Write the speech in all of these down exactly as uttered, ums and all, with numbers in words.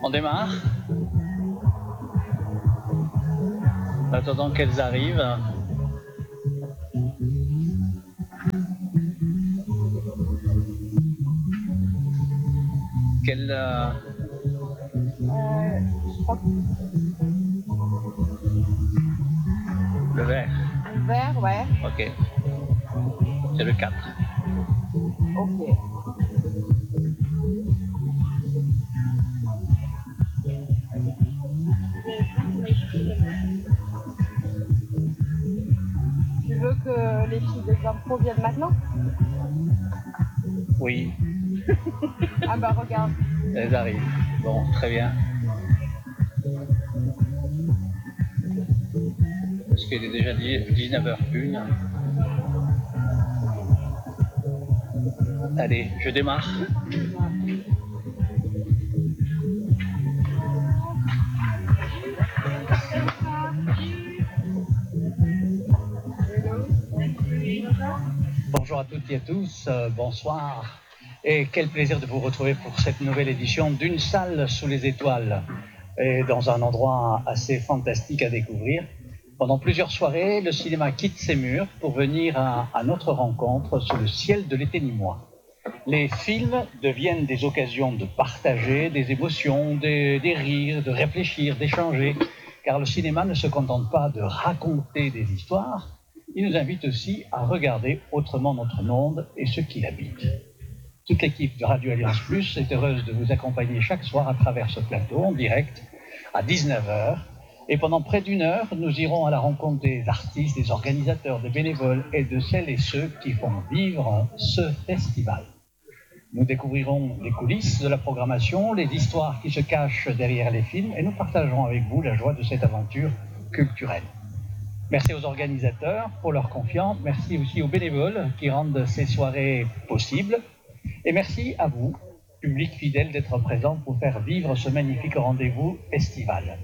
On démarre. En attendant qu'elles arrivent. Quelle... Euh... Euh, je crois que... Le vert. Le vert, ouais. Ok. C'est le quatre. Ok. Tu veux que les filles des impros viennent maintenant? Oui. Ah bah regarde. Elles arrivent. Bon, très bien. Parce qu'il est déjà dix-neuf heures une. Allez, je démarre. Bonjour à toutes et à tous, euh, bonsoir. Et quel plaisir de vous retrouver pour cette nouvelle édition d'une salle sous les étoiles. Et dans un endroit assez fantastique à découvrir. Pendant plusieurs soirées, le cinéma quitte ses murs pour venir à, à notre rencontre sous le ciel de l'été nîmois. Les films deviennent des occasions de partager des émotions, des, des rires, de réfléchir, d'échanger. Car le cinéma ne se contente pas de raconter des histoires, il nous invite aussi à regarder autrement notre monde et ceux qui l'habitent. Toute l'équipe de Radio Alliance Plus est heureuse de vous accompagner chaque soir à travers ce plateau en direct à dix-neuf heures. Et pendant près d'une heure, nous irons à la rencontre des artistes, des organisateurs, des bénévoles et de celles et ceux qui font vivre ce festival. Nous découvrirons les coulisses de la programmation, les histoires qui se cachent derrière les films et nous partagerons avec vous la joie de cette aventure culturelle. Merci aux organisateurs pour leur confiance, merci aussi aux bénévoles qui rendent ces soirées possibles et merci à vous, public fidèle, d'être présent pour faire vivre ce magnifique rendez-vous estival.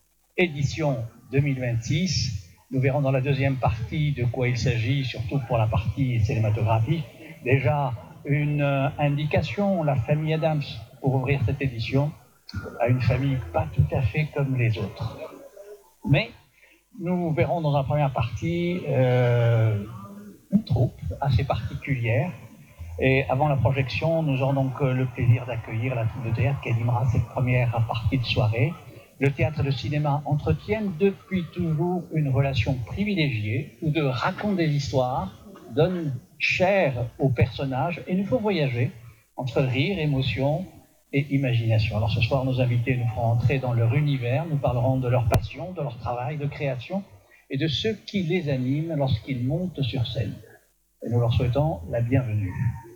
Édition deux mille vingt-six, nous verrons dans la deuxième partie de quoi il s'agit, surtout pour la partie cinématographique. Déjà, une euh, indication, la famille Adams, pour ouvrir cette édition, à une famille pas tout à fait comme les autres. Mais nous verrons dans la première partie euh, une troupe assez particulière. Et avant la projection, nous aurons donc le plaisir d'accueillir la troupe de théâtre qui animera cette première partie de soirée. Le théâtre et le cinéma entretiennent depuis toujours une relation privilégiée où de raconter des histoires, donnent chair aux personnages et nous font voyager entre rire, émotion et imagination. Alors ce soir, nos invités nous feront entrer dans leur univers, nous parlerons de leur passion, de leur travail, de création et de ce qui les anime lorsqu'ils montent sur scène. Et nous leur souhaitons la bienvenue.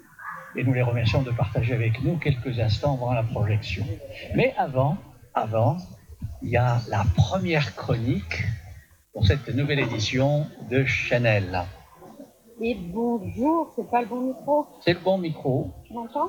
Et nous les remercions de partager avec nous quelques instants avant la projection. Mais avant, avant, il y a la première chronique pour cette nouvelle édition de Chanel. Et bonjour, c'est pas le bon micro? C'est le bon micro. Tu m'entends?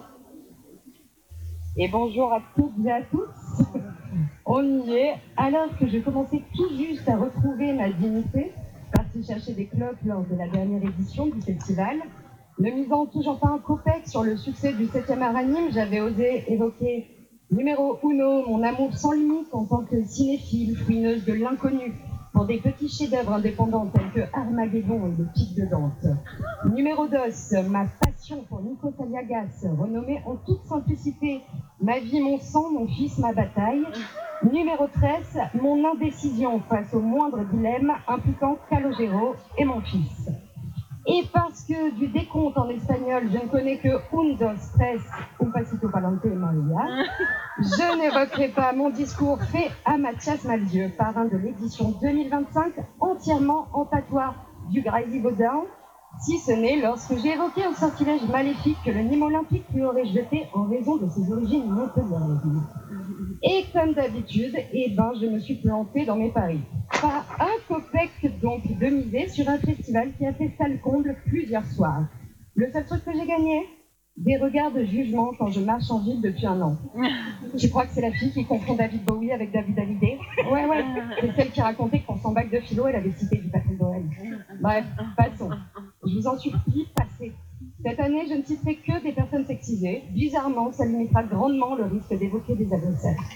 Et bonjour à toutes et à tous. On y est. Alors que je commençais tout juste à retrouver ma dignité, partie chercher des clopes lors de la dernière édition du festival, ne misant toujours pas un copec sur le succès du septième art anime, j'avais osé évoquer numéro uno, mon amour sans limite en tant que cinéphile, fouineuse de l'inconnu, pour des petits chefs-d'œuvre indépendants tels que Armageddon et Le Pic de Dante. Numéro dos, ma passion pour Nikos Aliagas, renommé en toute simplicité Ma vie, mon sang, mon fils, ma bataille. Numéro treize, mon indécision face au moindre dilemme impliquant Calogero et mon fils. Et parce que du décompte en espagnol, je ne connais que un, dos, tres, un pasito pa'lante, Maria, je n'évoquerai pas mon discours fait à Mathias Malzieu, parrain de l'édition deux mille vingt-cinq, entièrement en patois du Gracie Baudin, si ce n'est lorsque j'ai évoqué un sortilège maléfique que le Nîmes olympique lui aurait jeté en raison de ses origines montpelliéraines. Et comme d'habitude, eh ben, je me suis plantée dans mes paris. Pas un copec donc de miser sur un festival qui a fait salle comble plusieurs soirs. Le seul truc que j'ai gagné, des regards de jugement quand je marche en ville depuis un an. Je crois que c'est la fille qui confond David Bowie avec David Hallyday. Ouais, ouais, c'est celle qui racontait que pour son bac de philo, elle avait cité du Patrick Bruel. Bref, passons. Je vous en supplie, passez. Cette année, je ne citerai que des personnes sexisées. Bizarrement, ça limitera grandement le risque d'évoquer des adversaires.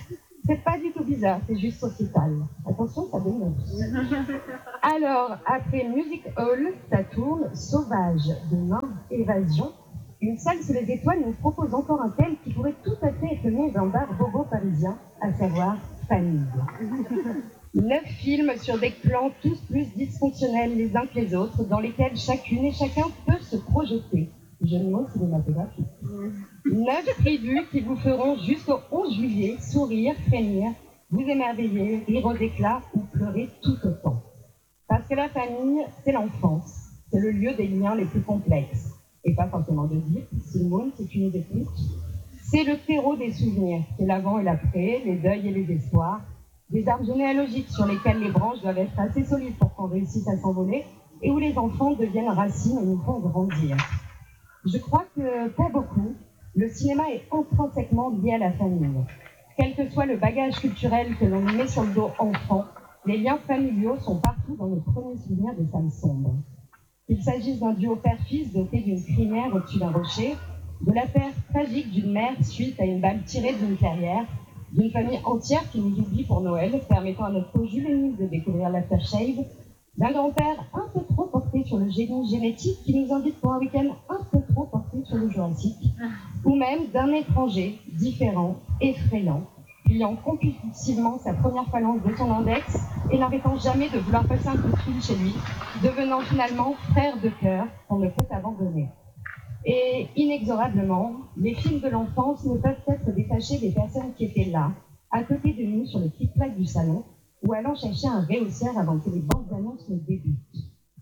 C'est pas du tout bizarre, c'est juste sociétal. Attention, ça dénonce. Alors, après Music Hall, ça tourne Sauvage de Nain Évasion. Une salle sous les étoiles nous propose encore un thème qui pourrait tout à fait être le nom d'un bar bobo parisien, à savoir famille. Neuf films sur des plans tous plus dysfonctionnels les uns que les autres, dans lesquels chacune et chacun peut se projeter. Je ne mots cinématographique. Neuf previews qui vous feront jusqu'au onze juillet sourire, frémir, vous émerveiller, rire aux éclats ou pleurer tout autant. Parce que la famille, c'est l'enfance, c'est le lieu des liens les plus complexes. Et pas forcément de dire, si le monde, c'est une réplique. C'est le terreau des souvenirs, c'est l'avant et l'après, les deuils et les espoirs, des arbres généalogiques sur lesquels les branches doivent être assez solides pour qu'on réussisse à s'envoler, et où les enfants deviennent racines et nous font grandir. Je crois que, pour beaucoup, le cinéma est intrinsèquement lié à la famille. Quel que soit le bagage culturel que l'on met sur le dos enfant, les liens familiaux sont partout dans nos premiers souvenirs des femmes sombres. Qu'il s'agisse d'un duo père-fils doté d'une crinière au-dessus d'un rocher, de la perte tragique d'une mère suite à une balle tirée d'une clairière, d'une famille entière qui nous oublie pour Noël, permettant à notre peau juvénile de découvrir l'aftershave, d'un grand-père un peu trop porté sur le génie génétique qui nous invite pour un week-end un peu trop porté sur le Jurassique, ou même d'un étranger différent, effrayant, pliant compulsivement sa première phalange de son index et n'arrêtant jamais de vouloir passer un coup de fil chez lui, devenant finalement frère de cœur qu'on ne peut abandonner. Et inexorablement, les films de l'enfance ne peuvent être détachés des personnes qui étaient là, à côté de nous sur le clic-clac du salon, ou allant chercher un réhausseur avant que les bandes annonces ne débutent.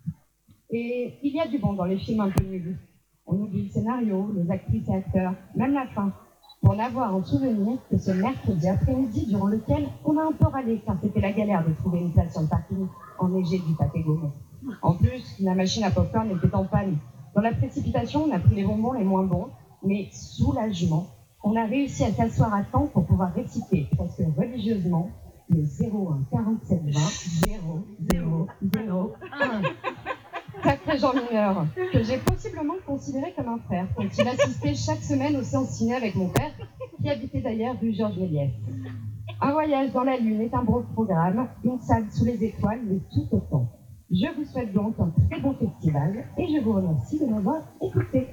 Et il y a du bon dans les films un peu nuls. On oublie le scénario, les actrices et acteurs, même la fin, pour n'avoir en souvenir que ce mercredi après-midi durant lequel on a un peu râlé car c'était la galère de trouver une place sur le parking enneigé du pâté Gaumont. En plus, la machine à popcorn était en panne. Dans la précipitation, on a pris les bonbons les moins bons, mais soulagement, on a réussi à s'asseoir à temps pour pouvoir réciter, presque religieusement, le zéro un quarante-sept vingt zéro zéro zéro un. Sacré Jean Mineur, que j'ai possiblement considéré comme un frère, quand il assistait chaque semaine aux séances ciné avec mon père, qui habitait d'ailleurs rue Georges Méliès. Un voyage dans la Lune est un beau programme, une salle sous les étoiles, mais tout autant. Je vous souhaite donc un très bon festival et je vous remercie de m'avoir écouté.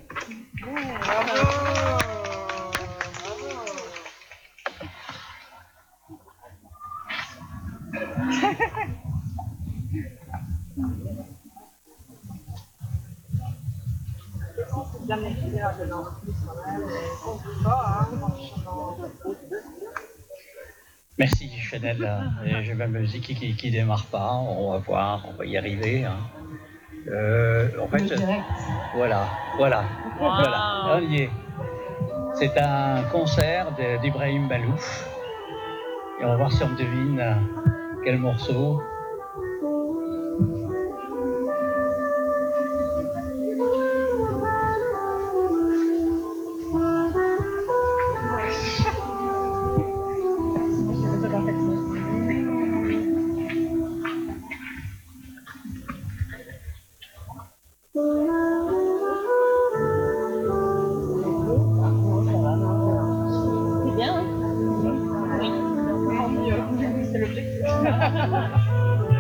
Bravo. Merci Chanel. J'ai ma musique qui, qui, qui démarre pas. On va voir, on va y arriver. Hein. Euh, en fait, voilà, voilà, wow. Voilà, on y est. C'est un concert d'Ibrahim Malouf. Et on va voir si on devine quel morceau. Oh,